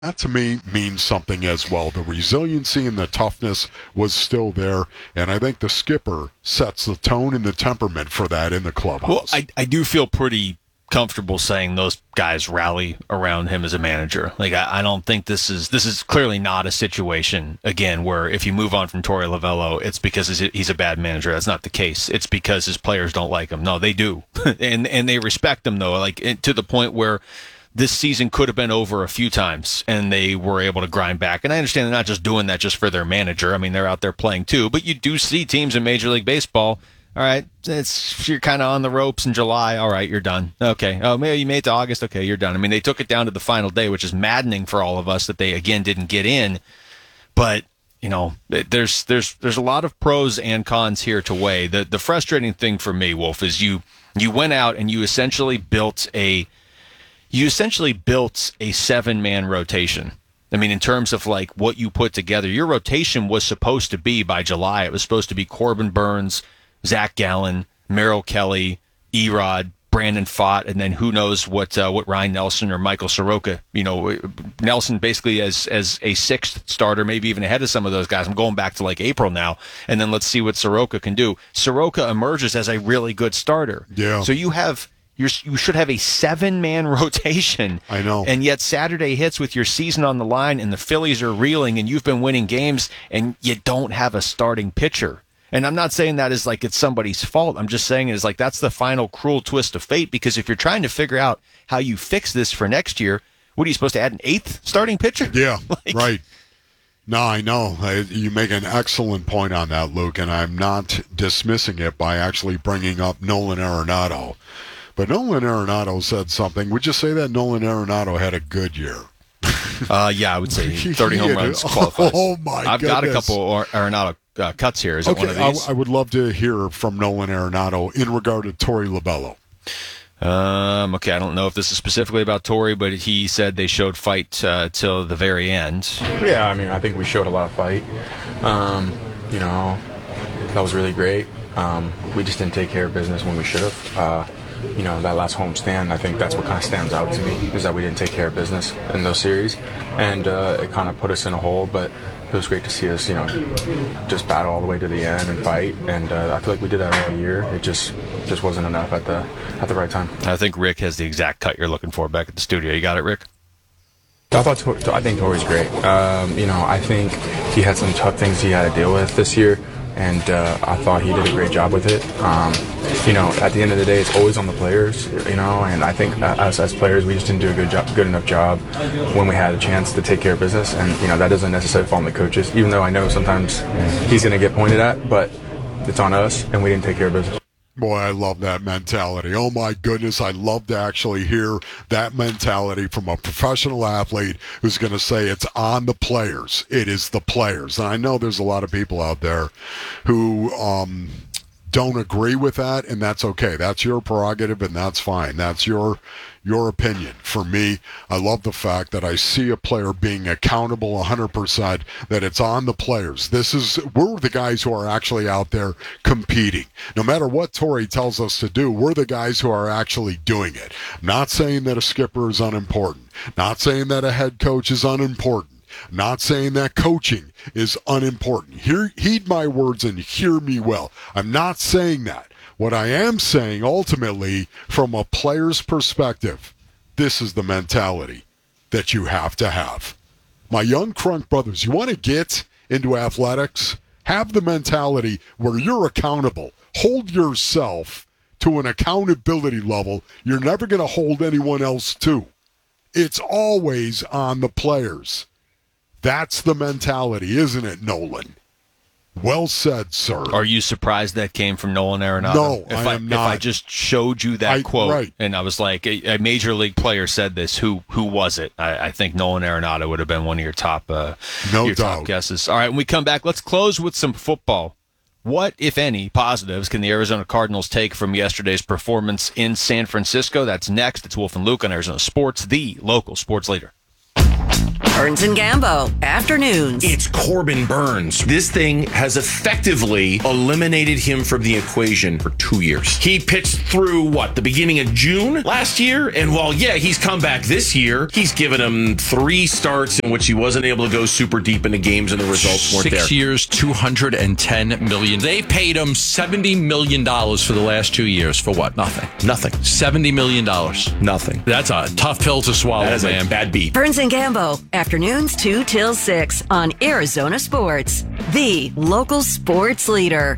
That to me means something as well. The resiliency and the toughness was still there, and I think the skipper sets the tone and the temperament for that in the Well, clubhouse. I do feel pretty comfortable saying those guys rally around him as a manager. Like I don't think this is clearly not a situation again where if you move on from Torey Lovello, it's because he's a bad manager. That's not the case. It's because his players don't like him. No, they do, and they respect him though. Like to the point where this season could have been over a few times and they were able to grind back. And I understand they're not just doing that just for their manager. I mean, they're out there playing too, but you do see teams in Major League Baseball. All right, you're kind of on the ropes in July. All right, you're done. Okay. Oh, maybe you made it to August. Okay, you're done. I mean, they took it down to the final day, which is maddening for all of us that they again didn't get in. But there's a lot of pros and cons here to weigh. The frustrating thing for me, Wolf, is you went out and you essentially built a 7-man rotation. I mean, in terms of like what you put together, your rotation was supposed to be by July. It was supposed to be Corbin Burns, Zach Gallen, Merrill Kelly, Erod, Brandon Pfaadt, and then who knows what Ryan Nelson or Michael Soroka. Nelson basically as a sixth starter, maybe even ahead of some of those guys. I'm going back to like April now, and then let's see what Soroka can do. Soroka emerges as a really good starter. Yeah. So you should have a 7-man rotation. I know. And yet Saturday hits with your season on the line, and the Phillies are reeling, and you've been winning games, and you don't have a starting pitcher. And I'm not saying that is like it's somebody's fault. I'm just saying it is like that's the final cruel twist of fate, because if you're trying to figure out how you fix this for next year, what are you supposed to add, an 8th starting pitcher? Yeah, right. No, I know. You make an excellent point on that, Luke, and I'm not dismissing it by actually bringing up Nolan Arenado. But Nolan Arenado said something. Would you say that Nolan Arenado had a good year? Yeah, I would say 30 home runs qualifies. Oh, my I've goodness. got a couple Arenado cuts here. Is it one of these? I would love to hear from Nolan Arenado in regard to Torey Lovello. Okay, I don't know if this is specifically about Torey, but he said they showed fight till the very end. Yeah, I mean, I think we showed a lot of fight. That was really great. We just didn't take care of business when we should have. That last home stand, I think that's what kind of stands out to me, is that we didn't take care of business in those series. And it kind of put us in a hole, but it was great to see us, just battle all the way to the end and fight. And I feel like we did that all year. It just wasn't enough at the right time. I think Rick has the exact cut you're looking for back at the studio. You got it, Rick? I think Torey's great. I think he had some tough things he had to deal with this year, and I thought he did a great job with it. At the end of the day, it's always on the players, and I think us as players, we just didn't do a good enough job when we had a chance to take care of business, and that doesn't necessarily fall on the coaches, even though I know sometimes he's going to get pointed at, but it's on us, and we didn't take care of business. Boy, I love that mentality. Oh, my goodness. I love to actually hear that mentality from a professional athlete who's going to say it's on the players. It is the players. And I know there's a lot of people out there who don't agree with that, and that's okay. That's your prerogative, and that's fine. That's your opinion. For me, I love the fact that I see a player being accountable 100%, that it's on the players. We're the guys who are actually out there competing. No matter what Torey tells us to do, we're the guys who are actually doing it. I'm not saying that a skipper is unimportant. Not saying that a head coach is unimportant. Not saying that coaching is unimportant. Heed my words and hear me well. I'm not saying that. What I am saying, ultimately, from a player's perspective, this is the mentality that you have to have. My young Crunk brothers, you want to get into athletics? Have the mentality where you're accountable. Hold yourself to an accountability level you're never going to hold anyone else to. It's always on the players. That's the mentality, isn't it, Nolan? Well said, sir. Are you surprised that came from Nolan Arenado? No, I am not. If I just showed you that quote, right. And I was like, a major league player said this, who was it? I think Nolan Arenado would have been one of your top top guesses. All right, when we come back, let's close with some football. What, if any, positives can the Arizona Cardinals take from yesterday's performance in San Francisco? That's next. It's Wolf and Luke on Arizona Sports, the local sports leader. Burns and Gambo, afternoons. It's Corbin Burns. This thing has effectively eliminated him from the equation for 2 years. He pitched through, the beginning of June last year? And while, he's come back this year, he's given him 3 starts in which he wasn't able to go super deep into games and the results weren't there. 6 years, $210 million. They paid him $70 million for the last 2 years. For what? Nothing. $70 million. Nothing. That's a tough pill to swallow, That is man. a bad beat. Burns and Gambo, afternoons 2 till 6 on Arizona Sports, the local sports leader.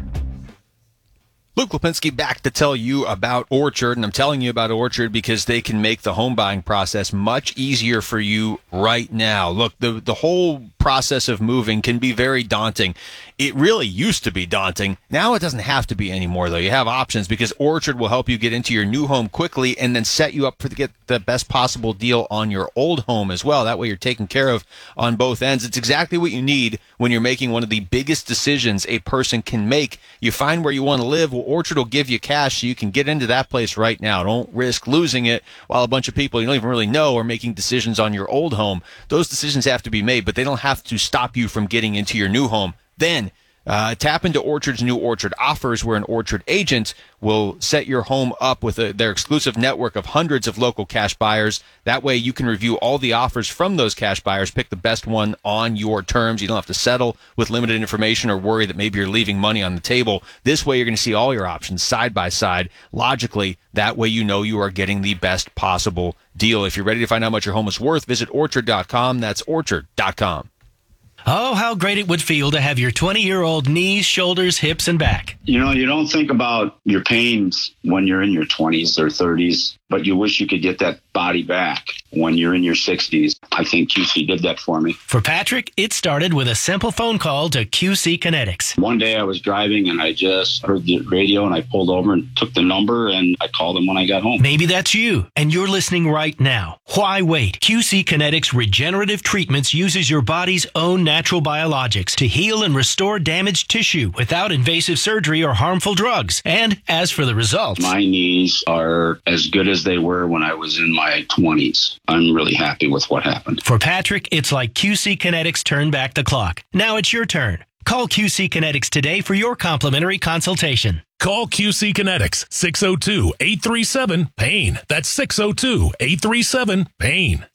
Luke Lipinski back to tell you about Orchard, and I'm telling you about Orchard because they can make the home buying process much easier for you right now. Look, the whole process of moving can be very daunting. It really used to be daunting. Now it doesn't have to be anymore, though. You have options because Orchard will help you get into your new home quickly and then set you up to get the best possible deal on your old home as well. That way you're taken care of on both ends. It's exactly what you need when you're making one of the biggest decisions a person can make. You find where you want to live. Well, Orchard will give you cash so you can get into that place right now. Don't risk losing it while a bunch of people you don't even really know are making decisions on your old home. Those decisions have to be made, but they don't have to stop you from getting into your new home. Then tap into Orchard's new Orchard offers, where an Orchard agent will set your home up with their exclusive network of hundreds of local cash buyers. That way you can review all the offers from those cash buyers, pick the best one on your terms. You don't have to settle with limited information or worry that maybe you're leaving money on the table. This way you're going to see all your options side by side. Logically, that way you know you are getting the best possible deal. If you're ready to find out how much your home is worth, visit Orchard.com. That's Orchard.com. Oh, how great it would feel to have your 20-year-old knees, shoulders, hips, and back. You know, you don't think about your pains when you're in your 20s or 30s, but you wish you could get that body back when you're in your 60s. I think QC did that for me. For Patrick, it started with a simple phone call to QC Kinetics. One day I was driving and I just heard the radio and I pulled over and took the number and I called them when I got home. Maybe that's you, and you're listening right now. Why wait? QC Kinetics Regenerative Treatments uses your body's own natural biologics to heal and restore damaged tissue without invasive surgery or harmful drugs. And as for the results, my knees are as good as they were when I was in my 20s. I'm really happy with what happened. For Patrick, it's like QC Kinetics turned back the clock. Now it's your turn. Call QC Kinetics today for your complimentary consultation. Call QC Kinetics, 602-837-PAIN. That's 602-837-PAIN.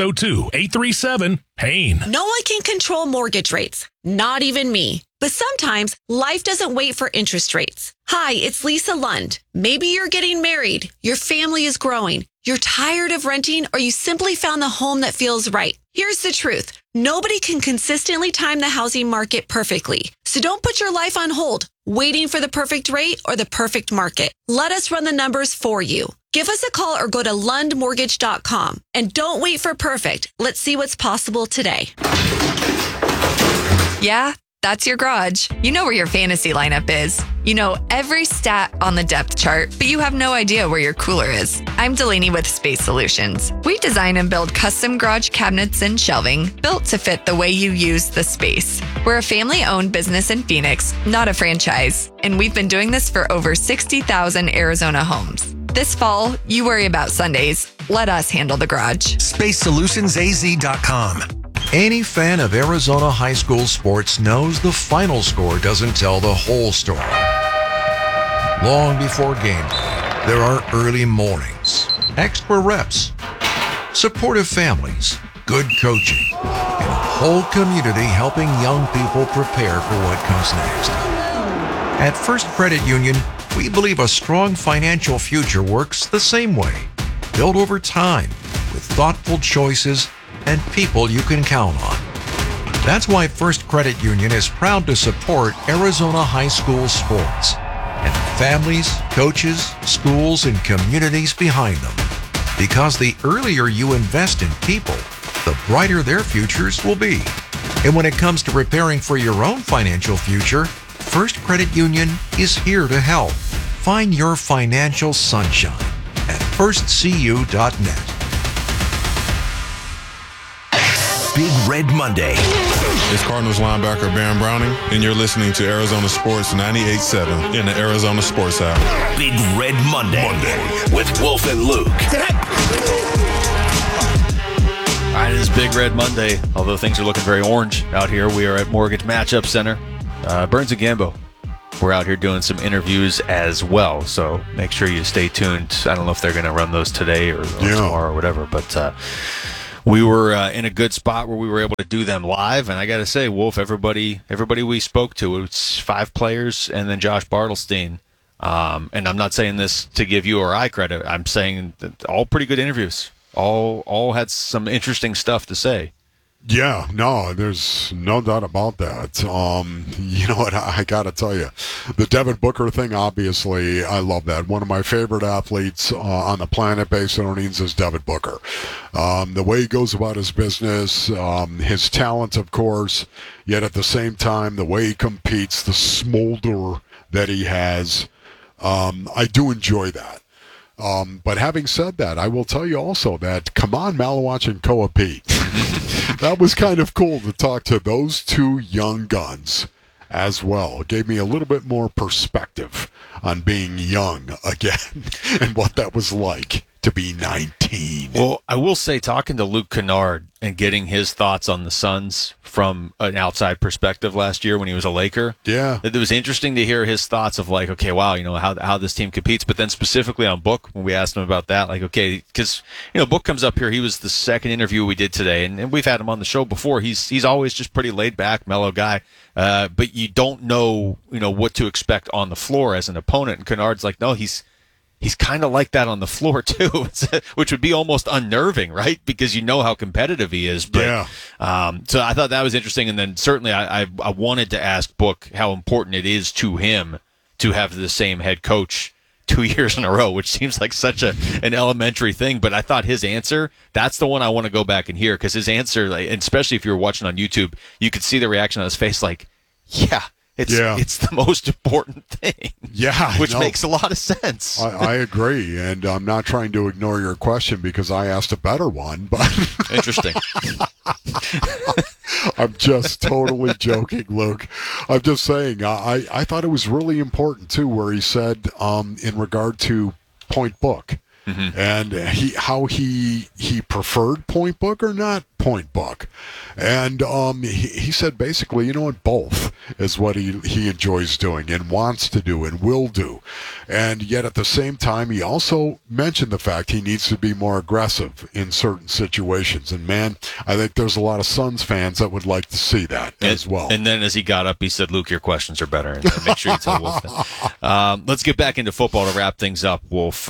602-837-PAIN. No one can control mortgage rates, not even me. But sometimes life doesn't wait for interest rates. Hi, it's Lisa Lund. Maybe you're getting married, your family is growing, you're tired of renting, or you simply found the home that feels right. Here's the truth. Nobody can consistently time the housing market perfectly. So don't put your life on hold, waiting for the perfect rate or the perfect market. Let us run the numbers for you. Give us a call or go to lundmortgage.com. And don't wait for perfect. Let's see what's possible today. Yeah, that's your garage. You know where your fantasy lineup is. You know every stat on the depth chart, but you have no idea where your cooler is. I'm Delaney with Space Solutions. We design and build custom garage cabinets and shelving built to fit the way you use the space. We're a family-owned business in Phoenix, not a franchise, and we've been doing this for over 60,000 Arizona homes. This fall, you worry about Sundays. Let us handle the garage. SpaceSolutionsAZ.com. Any fan of Arizona high school sports knows the final score doesn't tell the whole story. Long before game day, there are early mornings, extra reps, supportive families, good coaching, and a whole community helping young people prepare for what comes next. At First Credit Union, we believe a strong financial future works the same way, built over time with thoughtful choices and people you can count on. That's why First Credit Union is proud to support Arizona high school sports and the families, coaches, schools, and communities behind them. Because the earlier you invest in people, the brighter their futures will be. And when it comes to preparing for your own financial future, First Credit Union is here to help. Find your financial sunshine at firstcu.net. Big Red Monday. It's Cardinals linebacker Baron Browning, and you're listening to Arizona Sports 98.7 in the Arizona Sports app. Big Red Monday with Wolf and Luke. All right, it is Big Red Monday. Although things are looking very orange out here, we are at Mortgage Matchup Center. Burns and Gambo, we're out here doing some interviews as well, so make sure you stay tuned. I don't know if they're going to run those today or tomorrow or whatever, but we were in a good spot where we were able to do them live. And I got to say, Wolf, everybody we spoke to, it's 5 players and then Josh Bartelstein. And I'm not saying this to give you or I credit. I'm saying that all pretty good interviews. All had some interesting stuff to say. Yeah, no, there's no doubt about that. You know what, I got to tell you, the Devin Booker thing, obviously, I love that. One of my favorite athletes on the planet based on earnings is Devin Booker. The way he goes about his business, his talent, of course, yet at the same time, the way he competes, the smolder that he has, I do enjoy that. But having said that, I will tell you also that Kaman Malawach and Koa Pete, that was kind of cool to talk to those 2 young guns as well. It gave me a little bit more perspective on being young again and what that was like to be 19. Well, I will say, talking to Luke Kennard and getting his thoughts on the Suns from an outside perspective last year when he was a Laker. Yeah. It was interesting to hear his thoughts of like, okay, wow, how this team competes. But then specifically on Book, when we asked him about that, like, okay, because, Book comes up here. He was the second interview we did today, and we've had him on the show before. He's always just pretty laid back, mellow guy. But you don't know, what to expect on the floor as an opponent. And Kennard's like, no, he's kind of like that on the floor too, which would be almost unnerving, right? Because you know how competitive he is. But, yeah. So I thought that was interesting, and then certainly I wanted to ask Book how important it is to him to have the same head coach 2 years in a row, which seems like such an elementary thing. But I thought his answer, that's the one I want to go back and hear, because his answer, and especially if you were watching on YouTube, you could see the reaction on his face, like, yeah. It's the most important thing. Yeah. Which makes a lot of sense. I agree. And I'm not trying to ignore your question because I asked a better one, but interesting. I'm just totally joking, Luke. I'm just saying, I thought it was really important too, where he said, in regard to Point Book, and how he preferred Point Book or not Point Book. And he said basically, both is what he enjoys doing and wants to do and will do. And yet at the same time, he also mentioned the fact he needs to be more aggressive in certain situations. And man, I think there's a lot of Suns fans that would like to see that as well. And then as he got up, he said, Luke, your questions are better. And make sure you tell Wolf that. Let's get back into football to wrap things up, Wolf.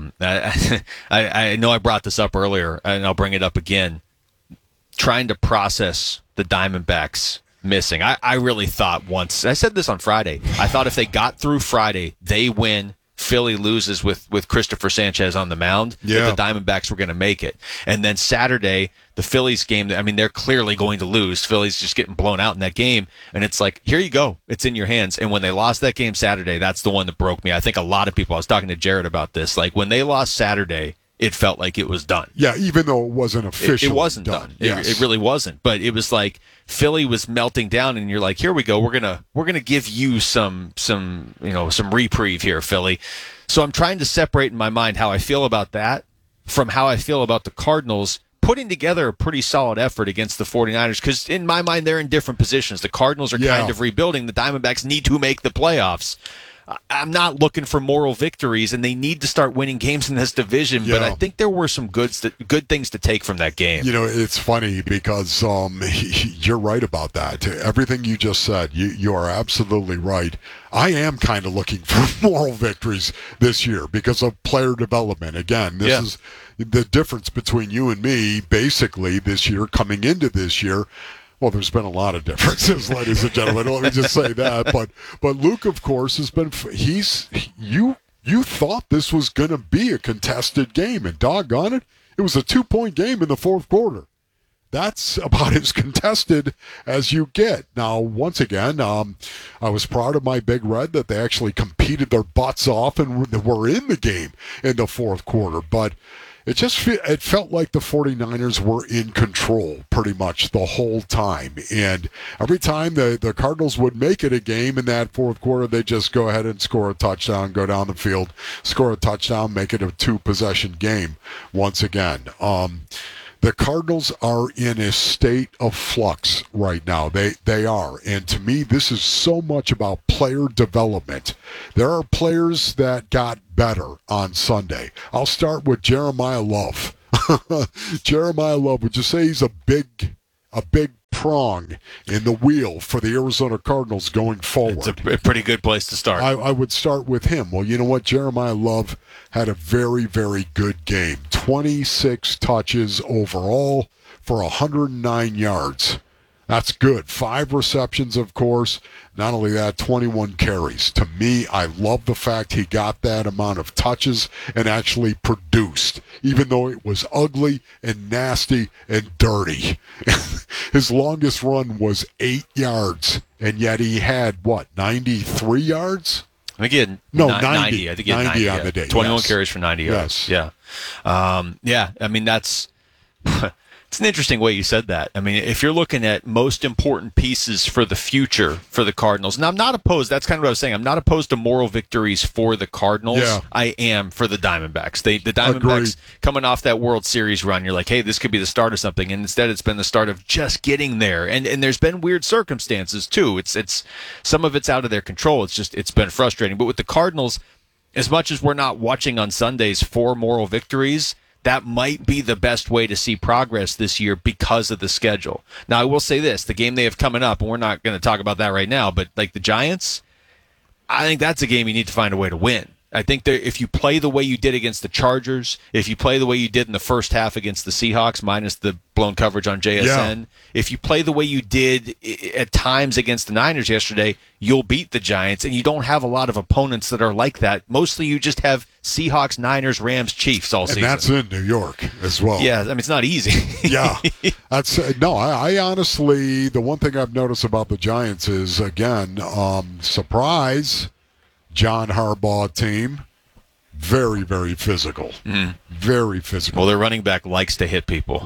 I know I brought this up earlier, and I'll bring it up again. Trying to process the Diamondbacks missing. I really thought once, I said this on Friday, I thought if they got through Friday, they win, Philly loses with Christopher Sanchez on the mound, that the Diamondbacks were going to make it. And then Saturday, the Phillies game, they're clearly going to lose. Phillies just getting blown out in that game. And it's like, here you go. It's in your hands. And when they lost that game Saturday, that's the one that broke me. I think a lot of people, I was talking to Jared about this, like when they lost Saturday, it felt like it was done. Yeah, even though it wasn't officially it wasn't done. Yes. It really wasn't. But it was like Philly was melting down, and you're like, here we go. We're gonna give you some reprieve here, Philly. So I'm trying to separate in my mind how I feel about that from how I feel about the Cardinals putting together a pretty solid effort against the 49ers, because in my mind they're in different positions. The Cardinals are kind of rebuilding. The Diamondbacks need to make the playoffs. I'm not looking for moral victories, and they need to start winning games in this division. But I think there were some good things to take from that game. It's funny because you're right about that. Everything you just said, you are absolutely right. I am kind of looking for moral victories this year because of player development. Again, this is the difference between you and me, basically, this year, coming into this year. Well, there's been a lot of differences, ladies and gentlemen. Let me just say that. But Luke, of course, has been. You thought this was going to be a contested game, and doggone it, it was a 2-point game in the fourth quarter. That's about as contested as you get. Now, once again, I was proud of my Big Red that they actually competed their butts off and were in the game in the fourth quarter. But it felt like the 49ers were in control pretty much the whole time. And every time the Cardinals would make it a game in that fourth quarter, they'd just go ahead and score a touchdown, go down the field, score a touchdown, make it a 2-possession game once again. The The Cardinals are in a state of flux right now. They are. And to me, this is so much about player development. There are players that got better on Sunday. I'll start with Jeremiah Love. Jeremiah Love, would you say he's a big prong in the wheel for the Arizona Cardinals going forward? It's a pretty good place to start. I would start with him. Well, you know what? Jeremiah Love had a very, very good game. 26 touches overall for 109 yards. That's good. 5 receptions, of course. Not only that, 21 carries. To me, I love the fact he got that amount of touches and actually produced, even though it was ugly and nasty and dirty. His longest run was 8 yards, and yet he had, 93 yards? I think he had 90. I think he had 90 on the day. 21 yes. carries for 90 yards. Yes. Yeah. I mean, that's it's an interesting way you said that. I mean, if you're looking at most important pieces for the future for the Cardinals, and I'm not opposed, that's kind of what I was saying. I'm not opposed to moral victories for the Cardinals. Yeah. I am for the Diamondbacks. The Diamondbacks Agreed. coming off that World Series run, you're like, hey, this could be the start of something. And instead it's been the start of just getting there. And there's been weird circumstances too. It's some of it's out of their control. It's been frustrating. But with the Cardinals, as much as we're not watching on Sundays for moral victories, that might be the best way to see progress this year because of the schedule. Now, I will say this, the game they have coming up, and we're not going to talk about that right now, but like the Giants, I think that's a game you need to find a way to win. I think that if you play the way you did against the Chargers, if you play the way you did in the first half against the Seahawks, minus the blown coverage on JSN, if you play the way you did at times against the Niners yesterday, you'll beat the Giants, and you don't have a lot of opponents that are like that. Mostly you just have Seahawks, Niners, Rams, Chiefs all season. And that's in New York as well. Yeah, I mean, it's not easy. Yeah. I honestly, the one thing I've noticed about the Giants is, again, surprise, John Harbaugh team, very, very physical. Very physical. Well, their running back likes to hit people.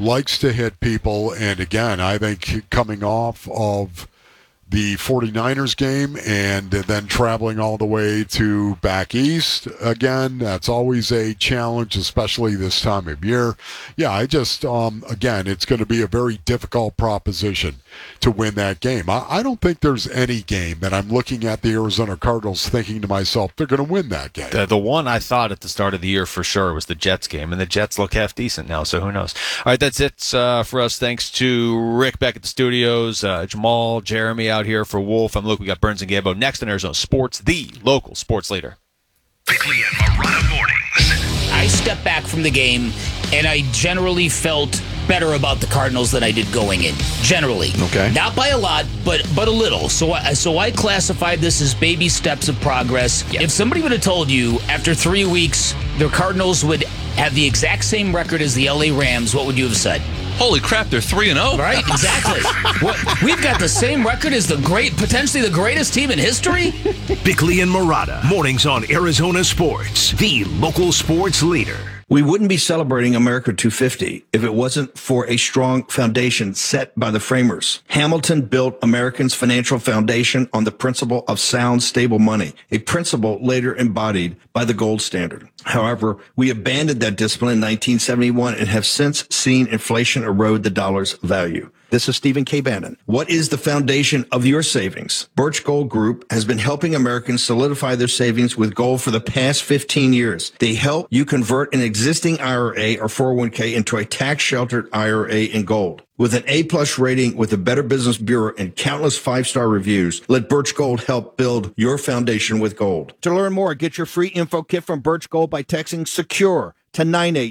And again, I think coming off of the 49ers game and then traveling all the way to back east, again, that's always a challenge, especially this time of year. Yeah, I just, again, it's going to be a very difficult proposition to win that game. I don't think there's any game that I'm looking at the Arizona Cardinals thinking to myself, they're going to win that game. The one I thought at the start of the year for sure was the Jets game, and the Jets look half decent now, so who knows. All right, that's it for us. Thanks to Rick back at the studios, Jamal, Jeremy out here for Wolf. I'm Luke. We got Burns and Gambo next on Arizona Sports, the local sports leader. Bickley and Marotta mornings. I stepped back from the game, and I generally felt better about the Cardinals than I did going in. Generally, okay, not by a lot, but a little. So I classified this as baby steps of progress. Yep. If somebody would have told you after 3 weeks the Cardinals would have the exact same record as the LA Rams, what would you have said? Holy crap, they're 3-0. Right, exactly. We've got the same record as potentially the greatest team in history. Bickley and Marotta, mornings on Arizona Sports, the local sports leader. We wouldn't be celebrating America 250 if it wasn't for a strong foundation set by the framers. Hamilton built Americans' financial foundation on the principle of sound, stable money, a principle later embodied by the gold standard. However, we abandoned that discipline in 1971 and have since seen inflation erode the dollar's value. This is Stephen K. Bannon. What is the foundation of your savings? Birch Gold Group has been helping Americans solidify their savings with gold for the past 15 years. They help you convert an existing IRA or 401k into a tax-sheltered IRA in gold. With an A-plus rating with the Better Business Bureau and countless 5-star reviews, let Birch Gold help build your foundation with gold. To learn more, get your free info kit from Birch Gold by texting SECURE to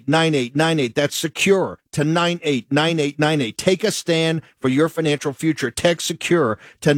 989898. That's SECURE to 989898. Take a stand for your financial future. Text SECURE to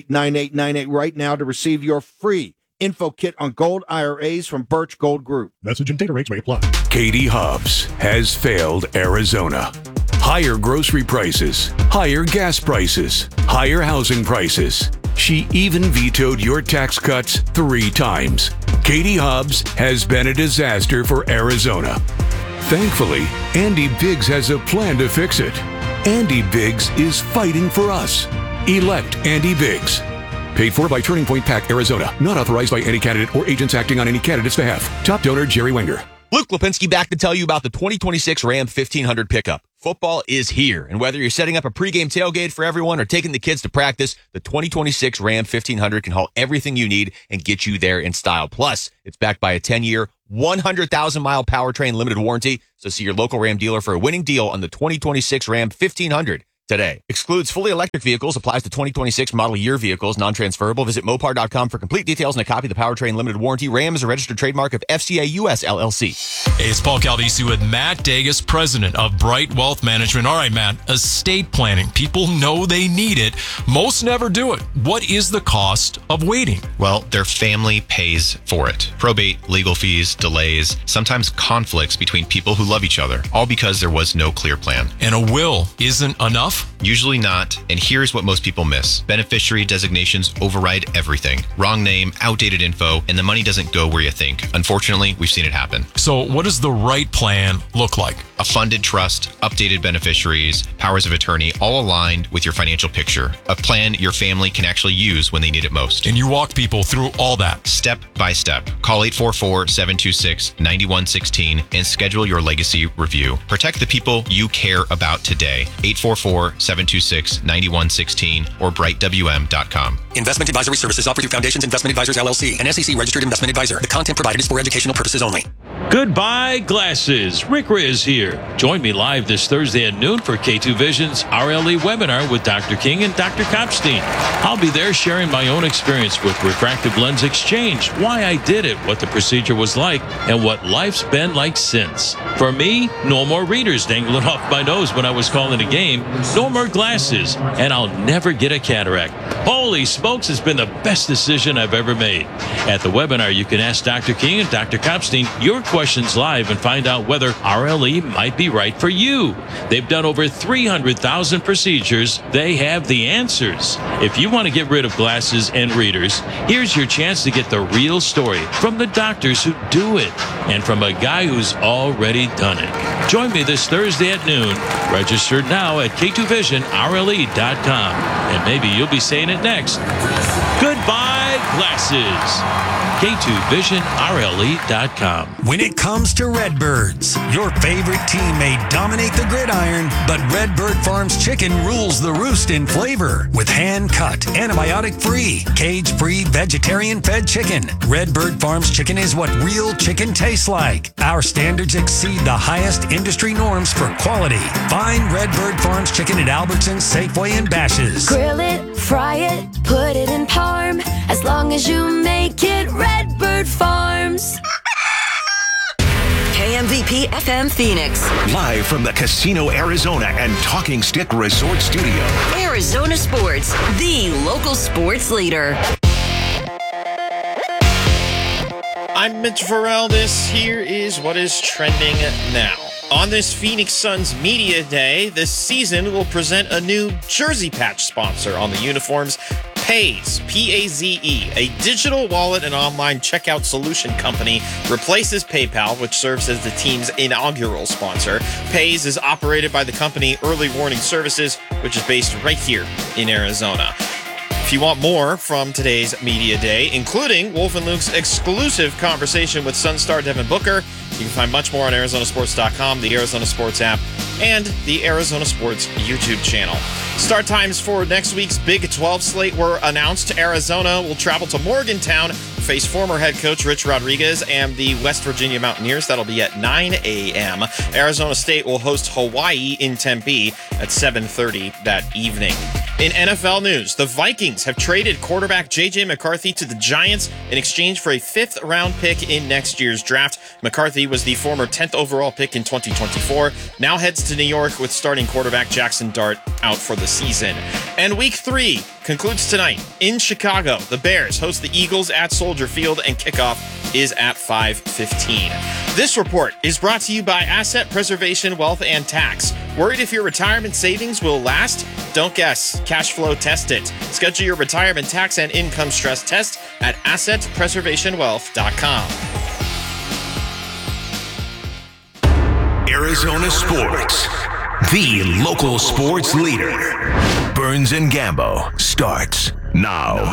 989898 right now to receive your free info kit on gold IRAs from Birch Gold Group. Message and data rates may apply. Katie Hubbs has failed Arizona. Higher grocery prices, higher gas prices, higher housing prices. She even vetoed your tax cuts 3 times. Katie Hubbs has been a disaster for Arizona. Thankfully, Andy Biggs has a plan to fix it. Andy Biggs is fighting for us. Elect Andy Biggs. Paid for by Turning Point PAC, Arizona. Not authorized by any candidate or agents acting on any candidate's behalf. Top donor, Jerry Wenger. Luke Lipinski back to tell you about the 2026 Ram 1500 pickup. Football is here, and whether you're setting up a pregame tailgate for everyone or taking the kids to practice, the 2026 Ram 1500 can haul everything you need and get you there in style. Plus, it's backed by a 10-year, 100,000-mile powertrain limited warranty, so see your local Ram dealer for a winning deal on the 2026 Ram 1500 today. Excludes fully electric vehicles, applies to 2026 model year vehicles, non-transferable. Visit Mopar.com for complete details and a copy of the powertrain limited warranty. Ram is a registered trademark of FCA US LLC. Hey, it's Paul Caldisi with Matt Dagas, president of Bright Wealth Management. All right, Matt, estate planning. People know they need it. Most never do it. What is the cost of waiting? Well, their family pays for it. Probate, legal fees, delays, sometimes conflicts between people who love each other, all because there was no clear plan. And a will isn't enough? Usually not, and here's what most people miss. Beneficiary designations override everything. Wrong name, outdated info, and the money doesn't go where you think. Unfortunately, we've seen it happen. So what does the right plan look like? A funded trust, updated beneficiaries, powers of attorney, all aligned with your financial picture. A plan your family can actually use when they need it most. And you walk people through all that. Step by step. Call 844-726-9116 and schedule your legacy review. Protect the people you care about today. 844-726-9116 or brightwm.com. Investment advisory services offered through Foundations Investment Advisors LLC, an SEC registered investment advisor. The content provided is for educational purposes only. Goodbye, glasses. Rick Riz here. Join me live this Thursday at noon for K2 Vision's RLE webinar with Dr. King and Dr. Kopstein. I'll be there sharing my own experience with refractive lens exchange, why I did it, what the procedure was like, and what life's been like since. For me, no more readers dangling off my nose when I was calling a game, no more glasses, and I'll never get a cataract. Holy smokes, it's been the best decision I've ever made. At the webinar, you can ask Dr. King and Dr. Kopstein your questions live and find out whether RLE might be right for you. They've done over 300,000 procedures. They have the answers. If you want to get rid of glasses and readers, here's your chance to get the real story from the doctors who do it and from a guy who's already done it. Join me this Thursday at noon. Register now at K2VisionRLE.com. And maybe you'll be saying it next. Goodbye, glasses. K2VisionRLE.com. When it comes to Redbirds, your favorite team may dominate the gridiron, but Redbird Farms chicken rules the roost in flavor with hand-cut, antibiotic-free, cage-free, vegetarian-fed chicken. Redbird Farms chicken is what real chicken tastes like. Our standards exceed the highest industry norms for quality. Find Redbird Farms chicken at Albertsons, Safeway, and Bash's. Grill it, fry it, put it in parm. As long as you make it Redbird Farms. KMVP FM Phoenix. Live from the Casino Arizona and Talking Stick Resort Studio. Arizona Sports, the local sports leader. I'm Mitch Farrell. This here is what is trending now. On this Phoenix Suns Media Day, this season will present a new jersey patch sponsor on the uniforms. Paze, P-A-Z-E, a digital wallet and online checkout solution company, replaces PayPal, which serves as the team's inaugural sponsor. Paze is operated by the company Early Warning Services, which is based right here in Arizona. If you want more from today's Media Day, including Wolf and Luke's exclusive conversation with Sun star Devin Booker, you can find much more on ArizonaSports.com, the Arizona Sports app, and the Arizona Sports YouTube channel. Start times for next week's Big 12 slate were announced. Arizona will travel to Morgantown, face former head coach Rich Rodriguez and the West Virginia Mountaineers. That'll be at 9 a.m. Arizona State will host Hawaii in Tempe at 7:30 that evening. In NFL news, the Vikings have traded quarterback J.J. McCarthy to the Giants in exchange for a 5th-round pick in next year's draft. McCarthy was the former 10th overall pick in 2024, now heads to New York with starting quarterback Jackson Dart out for the season. And Week 3 concludes tonight. In Chicago, the Bears host the Eagles at Soldier Field, and kickoff is at 5:15. This report is brought to you by Asset Preservation Wealth and Tax. Worried if your retirement savings will last? Don't guess. Cash flow test it. Schedule your retirement tax and income stress test at AssetPreservationWealth.com. Arizona Sports, the local sports leader. Burns and Gambo starts now.